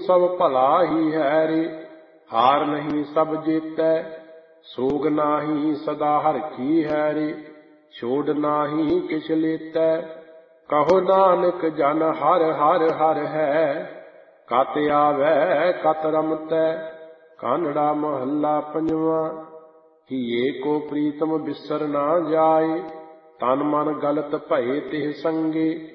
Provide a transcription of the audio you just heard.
ਸਭ ਭਲਾ ਹੀ ਹੈ ਰੇ। ਹਾਰ ਨਹੀਂ ਸਭ ਜੀਤੈ, ਸੋਗ ਨਾਹੀ ਸਦਾ ਹਰ ਕੀ ਹੈ ਰੇ। ਛੋੜ ਨਾਹੀ ਕਿਛ ਲੇਤੈ, ਕਹੋ ਨਾਨਕ ਜਨ ਹਰਿ ਹਰਿ ਹਰਿ ਹੈ। ਕਤ ਆਵੈ ਕਤ ਰਮਤੈ, ਕਾਨੜਾ ਮਹੱਲਾ ਪੰਜਵਾਂ। ਹੀਏ ਕੋ ਪ੍ਰੀਤਮ ਬਿਸਰ ਨਾ ਜਾਏ, ਤਨ ਮਨ ਗਲਤ ਭਏ ਤਿਹ ਸੰਗੇ।